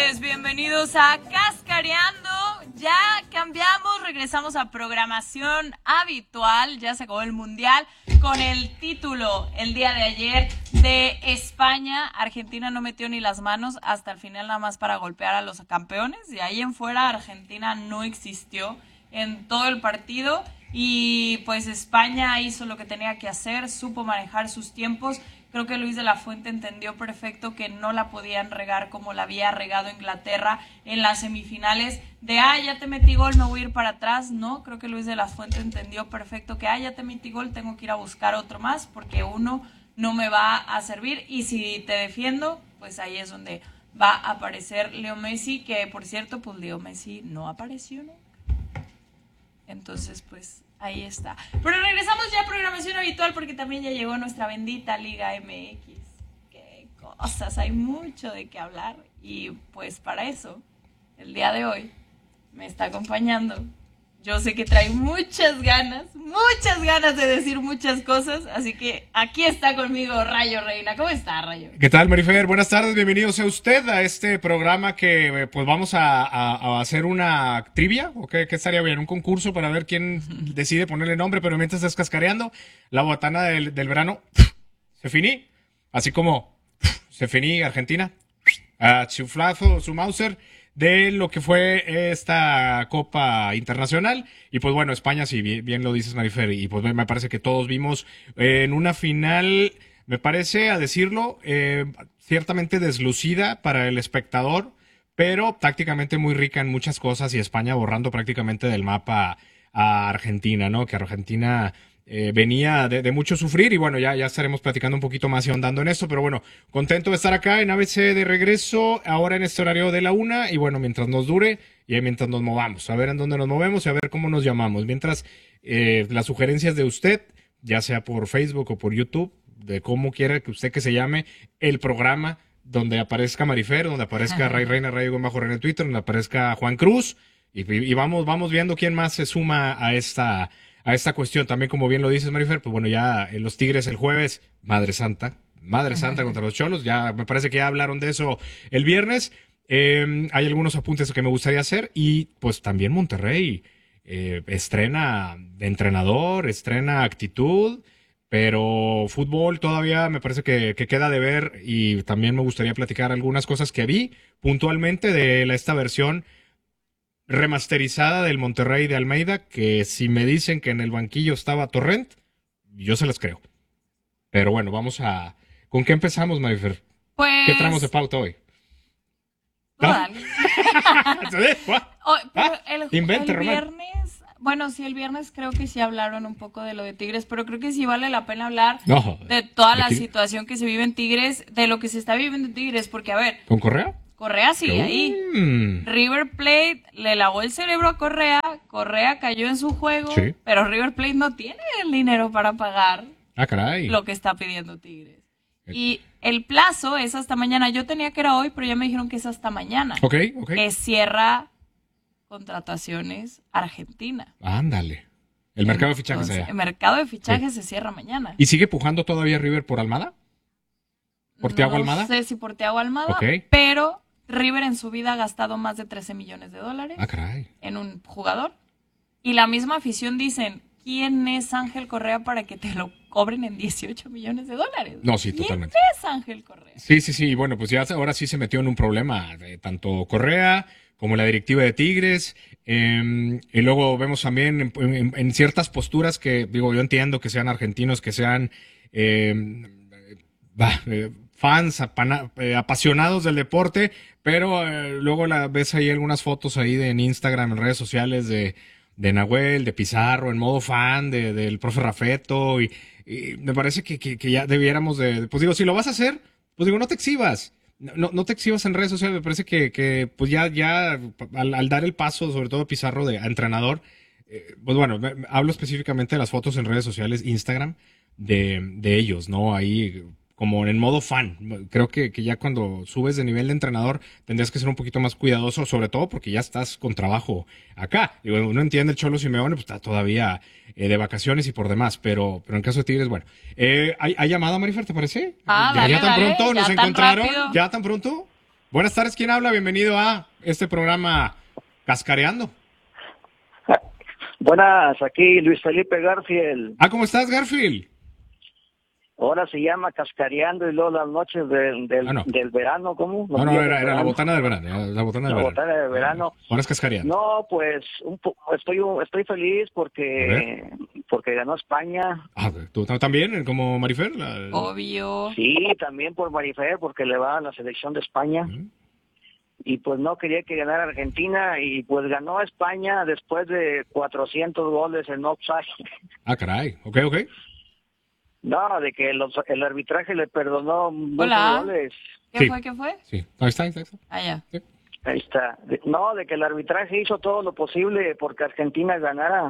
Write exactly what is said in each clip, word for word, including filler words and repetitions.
tardes, bienvenidos a Cascareando. Ya cambiamos, regresamos a programación habitual. Ya se acabó el Mundial con el título el día de ayer de España. Argentina no metió ni las manos hasta el final, nada más para golpear a los campeones. De ahí en fuera Argentina no existió en todo el partido. Y pues España hizo lo que tenía que hacer, supo manejar sus tiempos. Creo que Luis de la Fuente entendió perfecto que no la podían regar como la había regado Inglaterra en las semifinales de, ah, ya te metí gol, me voy a ir para atrás. No, creo que Luis de la Fuente entendió perfecto que, ah, ya te metí gol, tengo que ir a buscar otro más porque uno no me va a servir. Y si te defiendo, pues ahí es donde va a aparecer Leo Messi, que por cierto, pues Leo Messi no apareció nunca. Entonces, pues ahí está. Pero regresamos ya a programación habitual porque también ya llegó nuestra bendita Liga M X. Qué cosas, hay mucho de qué hablar. Y pues para eso, el día de hoy me está acompañando. Yo sé que trae muchas ganas, muchas ganas de decir muchas cosas. Así que aquí está conmigo Rayo Reina. ¿Cómo está, Rayo? ¿Qué tal, Marifer? Buenas tardes, bienvenido sea usted a este programa que pues vamos a, a, a hacer una trivia, ¿o qué, qué estaría bien? Un concurso para ver quién decide ponerle nombre, pero mientras estás cascareando, la botana del, del verano se finí, así como se finí Argentina, a chuflazo su Mauser de lo que fue esta Copa Internacional. Y pues bueno, España, sí, bien, bien lo dices, Marifer, y pues me parece que todos vimos en una final, me parece, a decirlo, eh, ciertamente deslucida para el espectador, pero tácticamente muy rica en muchas cosas, y España borrando prácticamente del mapa a Argentina, ¿no? Que Argentina Eh, venía de, de mucho sufrir, y bueno, ya, ya estaremos platicando un poquito más y ahondando en esto, pero bueno, contento de estar acá en A B C de regreso, ahora en este horario de la una, y bueno, mientras nos dure y mientras nos movamos, a ver en dónde nos movemos y a ver cómo nos llamamos, mientras eh, las sugerencias de usted, ya sea por Facebook o por YouTube, de cómo quiera que usted que se llame el programa, donde aparezca Marifer, donde aparezca Ray Reina, Rayo Bajo Reina en Twitter, donde aparezca Juan Cruz, y, y vamos, vamos viendo quién más se suma a esta a esta cuestión. También, como bien lo dices, Marifer, pues bueno, ya en los Tigres el jueves, Madre Santa, Madre Santa contra los Cholos, ya me parece que ya hablaron de eso el viernes. Eh, hay algunos apuntes que me gustaría hacer, y pues también Monterrey eh, estrena de entrenador, estrena actitud, pero fútbol todavía me parece que, que queda de ver, y también me gustaría platicar algunas cosas que vi puntualmente de la, esta versión remasterizada del Monterrey de Almeida, que si me dicen que en el banquillo estaba Torrent, yo se las creo. Pero bueno, vamos a... ¿Con qué empezamos, Marifer? Pues... ¿Qué tramos de pauta hoy? ¿No? Dale. oh, pero ¿Ah? el, Invente, el Román. viernes... Bueno, sí, el viernes creo que sí hablaron un poco de lo de Tigres, pero creo que sí vale la pena hablar No, de toda de la Tigres. situación que se vive en Tigres, de lo que se está viviendo en Tigres, porque a ver... ¿Con Correa? Correa sigue ahí. Mm. River Plate le lavó el cerebro a Correa. Correa cayó en su juego. Sí. Pero River Plate no tiene el dinero para pagar Ah, caray. lo que está pidiendo Tigres. Y el plazo es hasta mañana. Yo tenía que era hoy, pero ya me dijeron que es hasta mañana. Ok, ok. Que cierra contrataciones Argentina. Ándale. El mercado de fichajes Entonces, allá. El mercado de fichajes Sí. se cierra mañana. ¿Y sigue pujando todavía River por Almada? ¿Por Thiago Almada? No sé si por Thiago Almada, Ok. pero River en su vida ha gastado más de trece millones de dólares Ah, caray. en un jugador. Y la misma afición dicen, ¿quién es Ángel Correa para que te lo cobren en dieciocho millones de dólares? No, sí, ¿Quién totalmente. es Ángel Correa? Sí, sí, sí. Bueno, pues ya ahora sí se metió en un problema, de tanto Correa como la directiva de Tigres. Eh, y luego vemos también en, en- en ciertas posturas que, digo, yo entiendo que sean argentinos, que sean eh, bah, eh, fans, apana- eh, apasionados del deporte, pero eh, luego la ves ahí algunas fotos ahí de, en Instagram, en redes sociales de, de Nahuel, de Pizarro, en modo fan, de, del profe Rafeto, y, y me parece que, que, que ya debiéramos de, pues digo, si lo vas a hacer, pues digo, no te exhibas. No, no te exhibas en redes sociales. Me parece que, que pues ya, ya al, al dar el paso, sobre todo Pizarro de a entrenador, eh, pues bueno, me- me- hablo específicamente de las fotos en redes sociales, Instagram, de, de ellos, ¿no? Ahí como en modo fan. Creo que, que ya cuando subes de nivel de entrenador tendrías que ser un poquito más cuidadoso, sobre todo porque ya estás con trabajo acá. Digo, uno entiende el Cholo Simeone, pues está todavía eh, de vacaciones y por demás, pero, pero en caso de Tigres, bueno. Eh, ¿hay, ¿Hay llamada, Marifer, te parece? Ah, ya, dale, ya tan dale, pronto ya nos tan encontraron, rápido. ya tan pronto. Buenas tardes, ¿quién habla? Bienvenido a este programa Cascareando. Buenas, aquí Luis Felipe Garfield. Ah, ¿cómo estás, Garfield? Ahora se llama Cascareando y luego las noches del, del, Ah, no. del verano, ¿cómo? Los No, no, días era, del era la verano. botana del verano. La botana del La verano. botana del verano. Ahora es Cascareando. No, pues un po- estoy estoy feliz A porque porque ganó España. Ah, ¿tú también, como Marifer? La- Obvio. Sí, también por Marifer porque le va a la selección de España. ¿Mm? Y pues no quería que ganara Argentina y pues ganó España después de cuatrocientos goles en offside. Ah, caray. Ok, ok. No, de que los- el arbitraje le perdonó muchos Hola. goles. ¿Qué Sí. fue? ¿Qué fue? Sí. Ahí está, ahí está. Ahí está. Ah, ya. Sí. Ahí está. De- No, de que el arbitraje hizo todo lo posible porque Argentina ganara.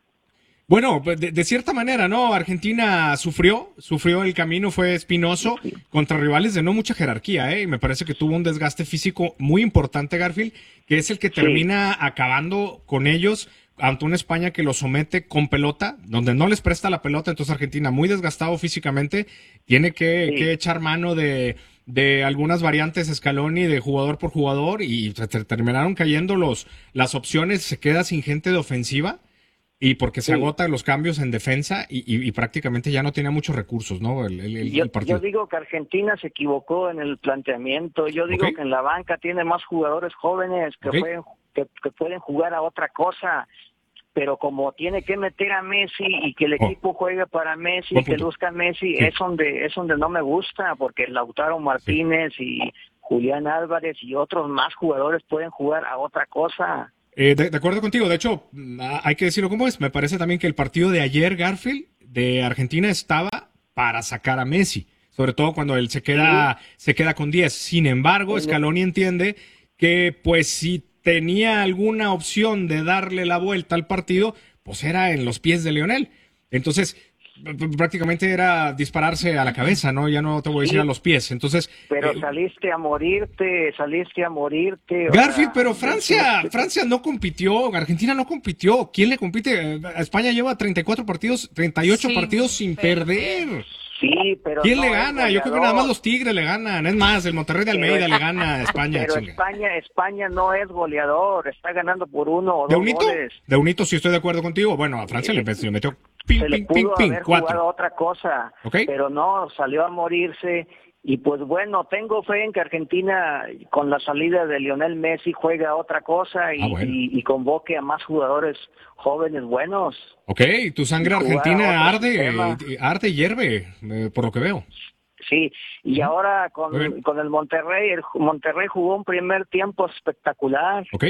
Bueno, pues, de, de cierta manera, ¿no? Argentina sufrió, sufrió el camino, fue espinoso contra rivales de no mucha jerarquía, ¿eh? Y me parece que tuvo un desgaste físico muy importante, Garfield, que es el que termina acabando con ellos ante una España que los somete con pelota, donde no les presta la pelota, entonces Argentina, muy desgastado físicamente, tiene que, Sí. que echar mano de, de algunas variantes Scaloni de jugador por jugador y se ter- terminaron cayendo los, las opciones, se queda sin gente de ofensiva. Y porque se Sí. agotan los cambios en defensa y, y- y prácticamente ya no tenía muchos recursos, ¿no? El, el- el Yo, partido. yo digo que Argentina se equivocó en el planteamiento. Yo digo Ok. que en la banca tiene más jugadores jóvenes que, Ok. pueden, que, que pueden jugar a otra cosa. Pero como tiene que meter a Messi y que el Oh. equipo juegue para Messi, Buen que punto. luzca a Messi, Sí. es donde es donde no me gusta, porque Lautaro Martínez y Julián Álvarez y otros más jugadores pueden jugar a otra cosa. Eh, de, de acuerdo contigo, de hecho, mm, a- hay que decirlo como es. Me parece también que el partido de ayer, Garfield, de Argentina estaba para sacar a Messi, sobre todo cuando él se queda, se queda con diez. Sin embargo, Sí. Scaloni entiende que, pues, si tenía alguna opción de darle la vuelta al partido, pues era en los pies de Lionel. Entonces, p- p- prácticamente era dispararse a la cabeza, ¿no? Ya no te voy a decir Sí. a los pies. Entonces, Pero eh, saliste a morirte, saliste a morirte. o Garfield, sea, pero Francia, sí, Francia no compitió, Argentina no compitió. ¿Quién le compite? Eh, España lleva treinta y cuatro partidos, treinta y ocho Sin partidos sin perder. perder. Sí, pero ¿Quién no le es gana? Yo creo que goleador. nada más los Tigres le ganan. Es más, el Monterrey de Pero Almeida es- le gana a España. Pero chinga. España, España no es goleador, está ganando por uno o ¿De dos un hito? goles. De un hito sí estoy de acuerdo contigo. Bueno, a Francia le, le metió ping, Se le ping, ping, pudo ping, haber jugado a cuatro. otra cosa, Ok. pero no, salió a morirse. Y pues bueno, tengo fe en que Argentina, con la salida de Lionel Messi, juegue a otra cosa y, Ah, bueno. y- y convoque a más jugadores jóvenes buenos. Ok, tu sangre Y jugar a argentina otro arde, sistema. eh, arde y hierve, eh, por lo que veo. Sí, y ahora Muy bien. con, con el Monterrey, el Monterrey jugó un primer tiempo espectacular. Ok.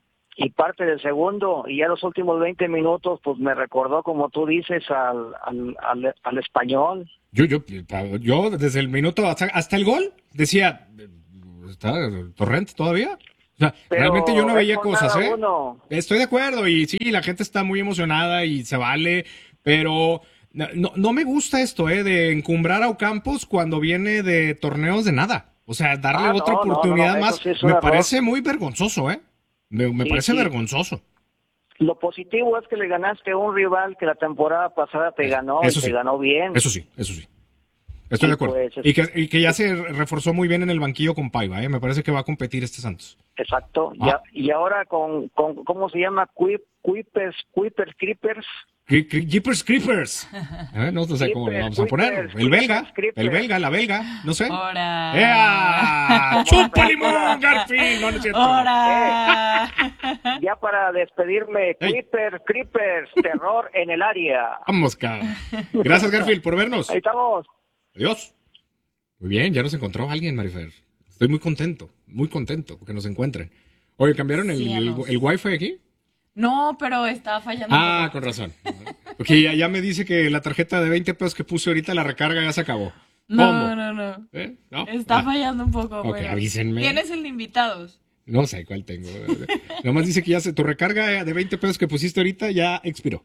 Y parte del segundo, y ya los últimos veinte minutos, pues me recordó, como tú dices, al, al, al, al español. Yo, yo, yo desde el minuto hasta, hasta el gol decía, ¿está Torrente todavía? O sea, Pero realmente yo no es veía jornada cosas, ¿eh? uno. Estoy de acuerdo y sí, la gente está muy emocionada y se vale, pero no, no, no me gusta esto, ¿eh? De encumbrar a Ocampos cuando viene de torneos de nada. O sea, darle Ah, otra no, no, oportunidad no, no, más eso sí es un me error. parece muy vergonzoso, ¿eh? Me, me Sí, parece sí. vergonzoso. Lo positivo es que le ganaste a un rival que la temporada pasada te ganó Eso y te sí. ganó bien. Eso sí, eso sí. Estoy Y de acuerdo. pues, y, que, y que ya se reforzó muy bien en el banquillo con Paiva, ¿eh? Me parece que va a competir este Santos. Exacto. Ah. Y, a- y ahora con, con, ¿cómo se llama? Quip, Quipers, Quipers, Creepers. Cri- cri- Jeepers Creepers. ¿Eh? No sé cómo le vamos a poner. Creepers, El belga, Creepers. el belga, la belga, no sé. Ahora. ¡Ea! ¡Chupa limón, Garfield! No, no es cierto. Ahora. Ya para despedirme, Ey. Quipers, Creepers, terror en el área. Vamos, cabrón. Gracias, Garfield, por vernos. Ahí estamos. Adiós. Muy bien, ya nos encontró alguien, Marifer. Estoy muy contento, muy contento que nos encuentren. Oye, ¿cambiaron el, Sí, el, Anos. el wifi aquí? No, pero está fallando. un Ah, poco. con razón. Porque ya, ya me dice que la tarjeta de veinte pesos que puse ahorita, la recarga ya se acabó. No, ¿Cómo? no, no. ¿Eh? ¿No? Está Ah, fallando un poco. ok, bueno. avísenme. ¿Tienes el de invitados? No sé cuál tengo. Nomás dice que ya se, tu recarga de veinte pesos que pusiste ahorita ya expiró.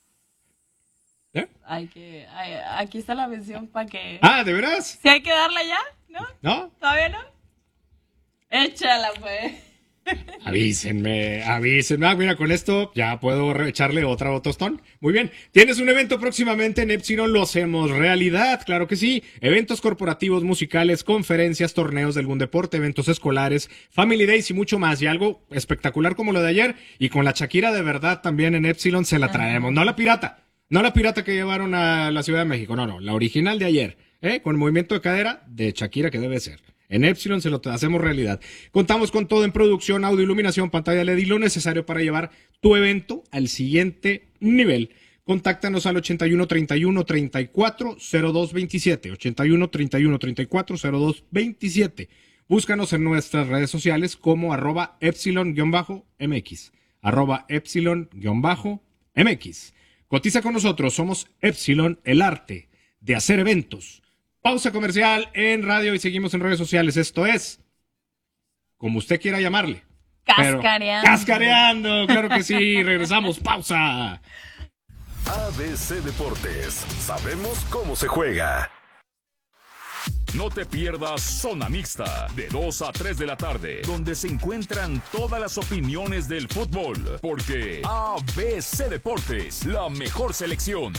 ¿Eh? Hay que. hay- aquí está la mención para que. Ah, ¿de veras? ¿Sí hay que darla ya? ¿No? ¿No? ¿Todavía no? Échala, pues. Avísenme, avísenme. Ah, mira, con esto ya puedo echarle otra tostón. Muy bien. ¿Tienes un evento próximamente en Epsilon? Lo hacemos realidad, claro que sí. Eventos corporativos, musicales, conferencias, torneos de algún deporte, eventos escolares, Family Days y mucho más. Y algo espectacular como lo de ayer. Y con la Shakira de verdad también en Epsilon se la traemos. No la pirata. No la pirata que llevaron a la Ciudad de México. No, no. La original de ayer. ¿eh? Con el movimiento de cadera de Shakira que debe ser. En Epsilon se lo hacemos realidad. Contamos con todo en producción, audio, iluminación, pantalla L E D y lo necesario para llevar tu evento al siguiente nivel. Contáctanos al ochenta y uno, treinta y uno, treinta y cuatro, cero dos veintisiete. ochenta y uno, treinta y uno, treinta y cuatro, cero dos veintisiete. Búscanos en nuestras redes sociales como arroba epsilon-mx. Arroba epsilon-mx. Cotiza con nosotros, somos Epsilon, el arte de hacer eventos. Pausa comercial en radio y seguimos en redes sociales. Esto es, como usted quiera llamarle. Cascareando. Cascareando, claro que sí. Regresamos, pausa. A B C Deportes, sabemos cómo se juega. No te pierdas Zona Mixta, de dos a tres de la tarde, donde se encuentran todas las opiniones del fútbol, porque A B C Deportes, la mejor selección.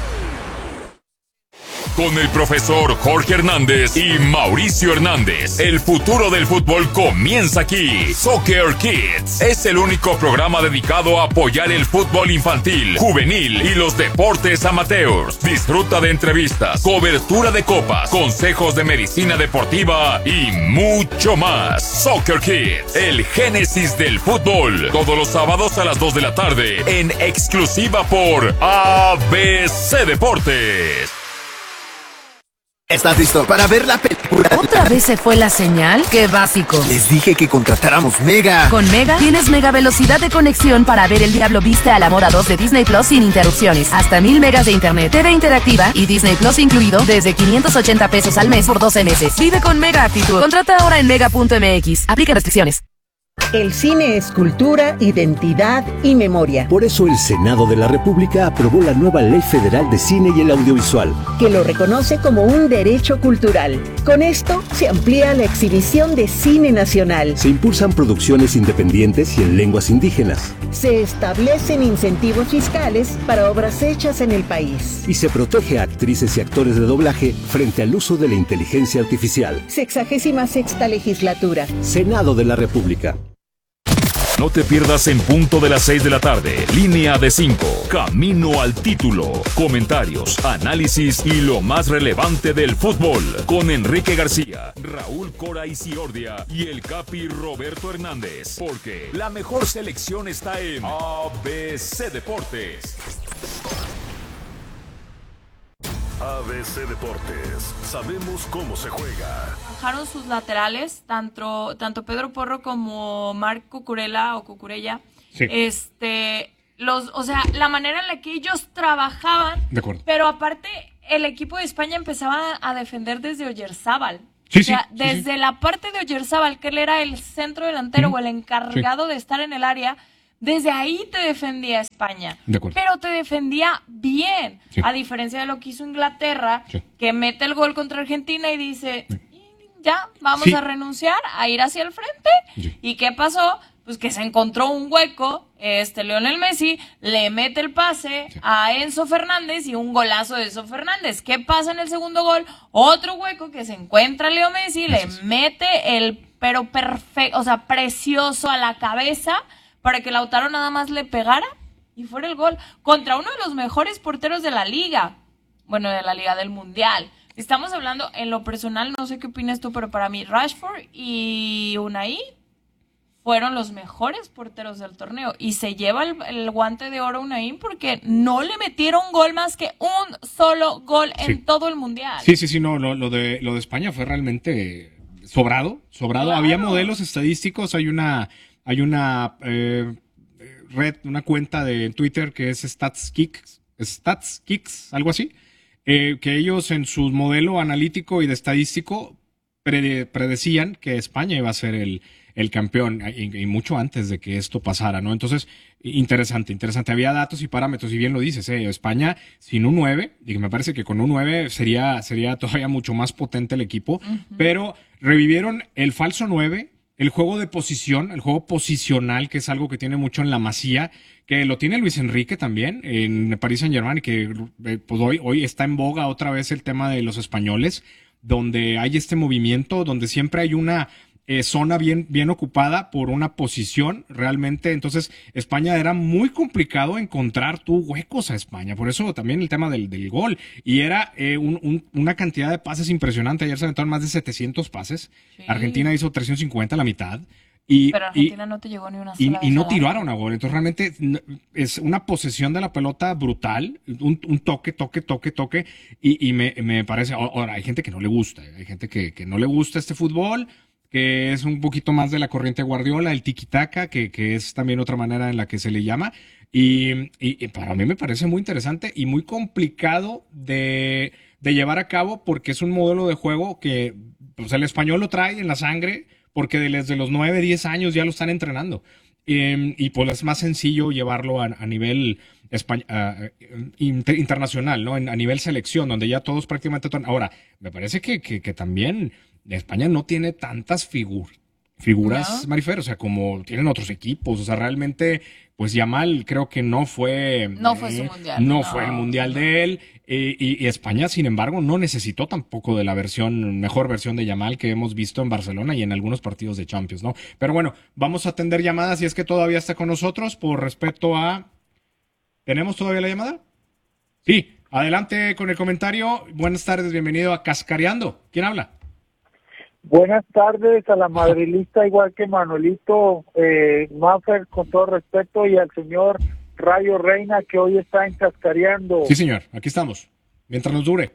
Con el profesor Jorge Hernández y Mauricio Hernández, el futuro del fútbol comienza aquí. Soccer Kids es el único programa dedicado a apoyar el fútbol infantil, juvenil y los deportes amateurs. Disfruta de entrevistas, cobertura de copas, consejos de medicina deportiva y mucho más. Soccer Kids, el génesis del fútbol. Todos los sábados a las dos de la tarde, en exclusiva por A B C Deportes. ¿Estás listo para ver la película? ¿Otra vez se fue la señal? ¡Qué básico! Les dije que contratáramos Mega. Con Mega tienes mega velocidad de conexión para ver El Diablo Viste a la Moda dos de Disney Plus sin interrupciones. Hasta mil megas de internet, T V interactiva y Disney Plus incluido desde quinientos ochenta pesos al mes por doce meses. Vive con Mega Actitud. Contrata ahora en mega punto m x. Aplica restricciones. El cine es cultura, identidad y memoria. Por eso el Senado de la República aprobó la nueva Ley Federal de Cine y el Audiovisual, que lo reconoce como un derecho cultural. Con esto se amplía la exhibición de cine nacional. Se impulsan producciones independientes y en lenguas indígenas. Se establecen incentivos fiscales para obras hechas en el país. Y se protege a actrices y actores de doblaje frente al uso de la inteligencia artificial. Sexagésima sexta legislatura. Senado de la República. No te pierdas en punto de las seis de la tarde, línea de cinco, camino al título, comentarios, análisis y lo más relevante del fútbol, con Enrique García, Raúl Cora Isiordia y el Capi Roberto Hernández, porque la mejor selección está en A B C Deportes. A B C Deportes, sabemos cómo se juega. Bajaron sus laterales, tanto, tanto Pedro Porro como Marc Cucurella o Cucurella. Sí. Este, los, o sea, la manera en la que ellos trabajaban. De acuerdo. Pero aparte, el equipo de España empezaba a defender desde Oyarzábal. Sí, o sea, sí, sí, desde sí. la parte de Oyarzábal, que él era el centro delantero Mm. o el encargado sí. de estar en el área. Desde ahí te defendía España, de acuerdo. pero te defendía bien, sí. a diferencia de lo que hizo Inglaterra, sí. que mete el gol contra Argentina y dice, sí. ya, vamos sí. a renunciar, a ir hacia el frente. Sí. ¿Y qué pasó? Pues que se encontró un hueco, este Lionel Messi le mete el pase sí. a Enzo Fernández y un golazo de Enzo Fernández. ¿Qué pasa en el segundo gol? Otro hueco que se encuentra Leo Messi, Gracias. le mete el, pero perfecto, o sea, precioso a la cabeza, para que Lautaro nada más le pegara y fuera el gol. Contra uno de los mejores porteros de la liga. Bueno, de la liga del mundial. Estamos hablando, en lo personal, no sé qué opinas tú, pero para mí Rashford y Unai fueron los mejores porteros del torneo. Y se lleva el, el guante de oro Unai porque no le metieron gol más que un solo gol en sí. todo el mundial. Sí, sí, sí, no, lo, lo, de, lo de España fue realmente sobrado, sobrado. Claro. Había modelos estadísticos, hay una... Hay una eh, red, una cuenta de Twitter que es StatsKicks, StatsKicks, algo así, eh, que ellos en su modelo analítico y de estadístico prede, predecían que España iba a ser el, el campeón y, y mucho antes de que esto pasara, ¿no? Entonces, interesante, interesante. Había datos y parámetros, y bien lo dices, ¿eh? España sin un nueve, y me parece que con un nueve sería, sería todavía mucho más potente el equipo, uh-huh. pero revivieron el falso nueve. el juego de posición, el juego posicional, que es algo que tiene mucho en la Masía, que lo tiene Luis Enrique también en Paris Saint-Germain, y que eh, pues hoy, hoy está en boga otra vez el tema de los españoles, donde hay este movimiento, donde siempre hay una eh, zona bien, bien ocupada por una posición realmente. Entonces, España era muy complicado encontrar tú huecos a España, por eso también el tema del, del gol, y era eh, un, un, una cantidad de pases impresionante. Ayer se aventaron más de setecientos pases, sí. Argentina hizo trescientos cincuenta, la mitad. Y, pero Argentina y, no te llegó ni una sola y, y no tiraron a gol. Entonces realmente es una posesión de la pelota brutal, un, un toque, toque, toque, toque, y, y me, me parece, ahora hay gente que no le gusta, hay gente que, que no le gusta este fútbol, que es un poquito más de la corriente Guardiola, el tiki-taka, que, que es también otra manera en la que se le llama, y, y, y para mí me parece muy interesante y muy complicado de, de llevar a cabo, porque es un modelo de juego que pues, el español lo trae en la sangre, porque desde los nueve, diez años ya lo están entrenando. Eh, y pues es más sencillo llevarlo a, a nivel España, uh, inter, internacional, ¿no? En, a nivel selección, donde ya todos prácticamente... Ahora, me parece que, que, que también España no tiene tantas figuras. Figuras, ¿no? Marifer, o sea, como tienen otros equipos, o sea, realmente, pues Yamal creo que no fue... No fue eh, su mundial. No, no fue el mundial de él, eh, y, y España, sin embargo, no necesitó tampoco de la versión, mejor versión de Yamal que hemos visto en Barcelona y en algunos partidos de Champions, ¿no? Pero bueno, vamos a atender llamadas, y es que todavía está con nosotros, por respeto a... ¿Tenemos todavía la llamada? Sí, adelante con el comentario. Buenas tardes, bienvenido a Cascareando. ¿Quién habla? Buenas tardes a la madrilista, igual que Manuelito, eh, Maffer, con todo respeto, y al señor Rayo Reina, que hoy está en Cascareando. Sí, señor, aquí estamos, mientras nos dure.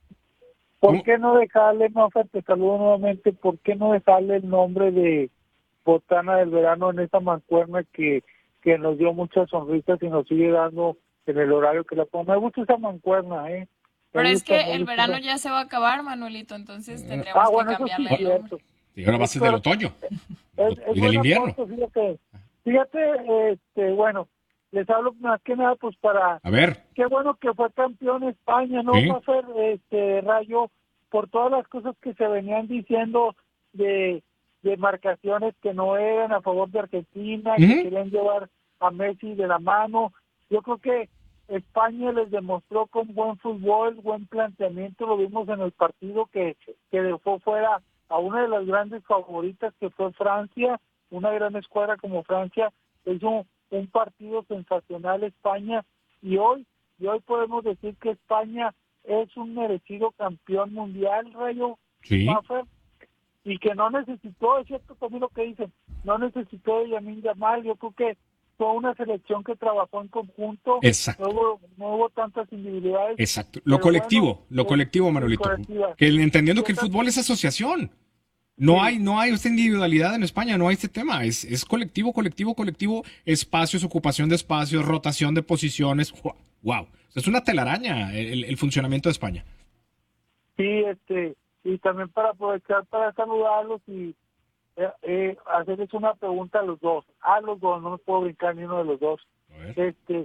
¿Por ¿Cómo? qué no dejarle, Maffer, te saludo nuevamente, por qué no dejarle el nombre de Botana del Verano en esa mancuerna que, que nos dio muchas sonrisas y nos sigue dando en el horario que la pongo? Me gusta esa mancuerna, ¿eh? Pero Me es gusta, que el gusta. verano ya se va a acabar, Manuelito, entonces tendríamos ah, bueno, que eso sí cambiarle es el nombre. cierto. Y ahora va a ser del otoño Es, es y del buen invierno. aporte, fíjate, fíjate, este, bueno, les hablo más que nada pues para... A ver. Qué bueno que fue campeón España, ¿no? ¿Sí? Va a ser, este, Rayo, por todas las cosas que se venían diciendo de, de marcaciones que no eran a favor de Argentina, Uh-huh. que querían llevar a Messi de la mano. Yo creo que España les demostró con buen fútbol, buen planteamiento, lo vimos en el partido que, que dejó fuera a una de las grandes favoritas que fue Francia, una gran escuadra como Francia, hizo un partido sensacional España, y hoy, y hoy podemos decir que España es un merecido campeón mundial, Rayo, Sí. Maffer, y que no necesitó, es cierto también lo que dicen, no necesitó de Lamine Yamal. Yo creo que fue una selección que trabajó en conjunto. Exacto. No hubo, no hubo tantas individualidades. Exacto. Lo pero colectivo, bueno, lo eh, colectivo, Manuelito. colectiva. Que entendiendo que el Yo fútbol es asociación. No Sí. hay, no hay esta individualidad en España, no hay este tema. Es, es colectivo, colectivo, colectivo, espacios, ocupación de espacios, rotación de posiciones. Wow. Es una telaraña el, el funcionamiento de España. Sí, este, y también para aprovechar para saludarlos y eh, eh, hacerles una pregunta a los dos, a los dos, no me puedo brincar ni uno de los dos. A ver. Este,